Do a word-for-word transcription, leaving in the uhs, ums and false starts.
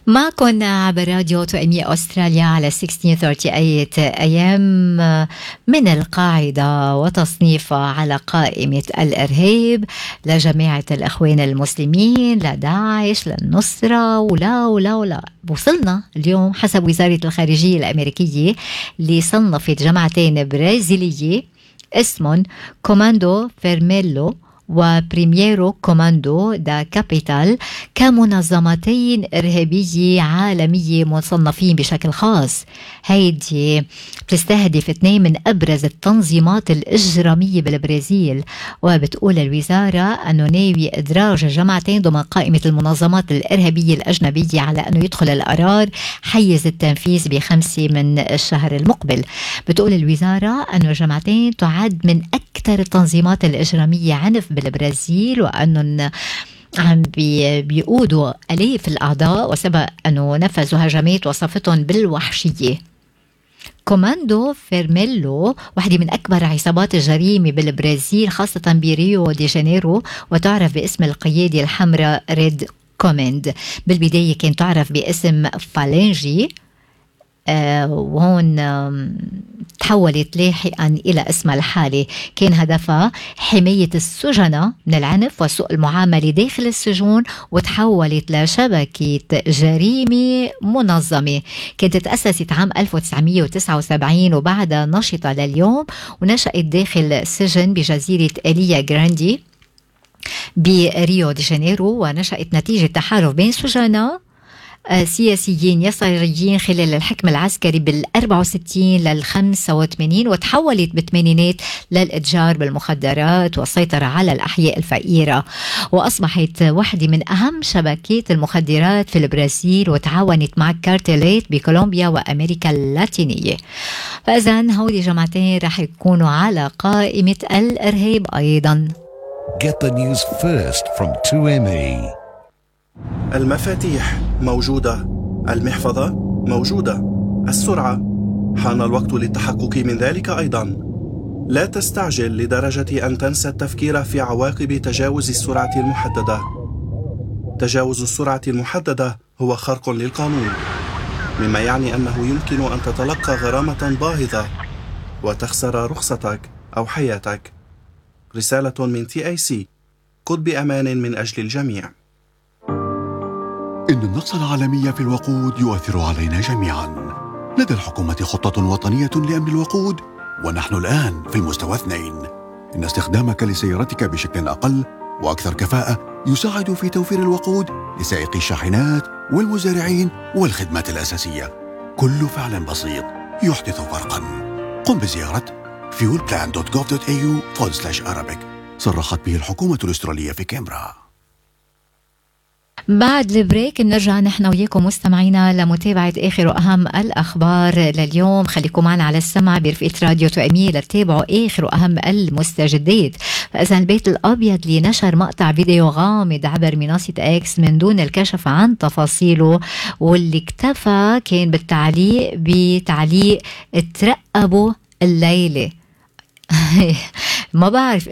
معكم عبر راديو توأمية أستراليا على ستة عشر ثلاثين أيام من القاعدة وتصنيفها على قائمة الإرهاب لجماعة الأخوان المسلمين لداعش للنصرة ولا ولا ولا. وصلنا اليوم حسب وزارة الخارجية الأمريكية اللي صنفت جماعتين برازيلية اسمهم كوماندو فيرميلو وبريميرو كوماندو دا كابيتال كمنظمتين إرهابية عالمية مصنفين بشكل خاص. هيدي بتستهدف اثنين من أبرز التنظيمات الإجرامية بالبرازيل، وبتقول الوزارة أنه ناوي إدراج الجماعتين ضمن قائمة المنظمات الإرهابية الأجنبية على أنه يدخل القرار حيز التنفيذ بخمسة من الشهر المقبل. بتقول الوزارة أنه الجماعتين تعد من أكثر التنظيمات الإجرامية عنف بالبرازيل، وأنهم عم بي بيقودوا آلاف الأعضاء، وسبق أنه نفذوا هجمات وصفتهم بالوحشية. كوماندو فيرميلو واحدة من أكبر عصابات الجريمة بالبرازيل خاصة بريو دي جانيرو، وتعرف باسم القيادة الحمراء ريد كوماند. بالبداية كانت تعرف باسم فالنجي، آه وهون آه تحولت لاحقا إلى اسمها الحالي. كان هدفها حماية السجناء من العنف وسوء المعاملة داخل السجون، وتحولت لشبكة جريمة منظمة. كانت تأسست عام ألف وتسعمية وتسعة وسبعين وبعدها نشطة لليوم، ونشأت داخل سجن بجزيرة إليا جراندي بريو دي جانيرو، ونشأت نتيجة تحالف بين سجناء سياسيين يساريين خلال الحكم العسكري بالأربعة وستين للخمسة وثمانين، وتحولت بالثمانينات للإتجار بالمخدرات والسيطرة على الأحياء الفقيرة، وأصبحت واحدة من أهم شبكات المخدرات في البرازيل، وتعاونت مع كارتيلات بكولومبيا وأمريكا اللاتينية. فإذن هودي جماعتين رح يكونوا على قائمة الإرهاب أيضا. Get the news first from تو إم إي. المفاتيح موجودة، المحفظة موجودة، السرعة حان الوقت للتحقق من ذلك أيضا. لا تستعجل لدرجة أن تنسى التفكير في عواقب تجاوز السرعة المحددة. تجاوز السرعة المحددة هو خرق للقانون، مما يعني أنه يمكن أن تتلقى غرامة باهظة وتخسر رخصتك أو حياتك. رسالة من تي آي سي، قد بأمان من أجل الجميع. إن النقص العالمي في الوقود يؤثر علينا جميعا. لدى الحكومة خطة وطنية لأمن الوقود، ونحن الآن في المستوى اثنين. إن استخدامك لسيارتك بشكل أقل وأكثر كفاءة يساعد في توفير الوقود لسائقي الشاحنات والمزارعين والخدمات الأساسية. كل فعل بسيط يحدث فرقا. قم بزيارة fuel plan dot gov dot a u forward slash arabic. صرحت به الحكومة الأسترالية في كامبرا. بعد البريك بنرجع نحن وياكم مستمعينا لمتابعة آخر وأهم الأخبار لليوم. خليكم معنا على السمع برفقة راديو توأمية لتتابعوا آخر وأهم المستجدات. فإذا البيت الأبيض اللي نشر مقطع فيديو غامض عبر منصة إكس من دون الكشف عن تفاصيله، واللي اكتفى كان بالتعليق بتعليق ترقبوا الليلة. ما بعرف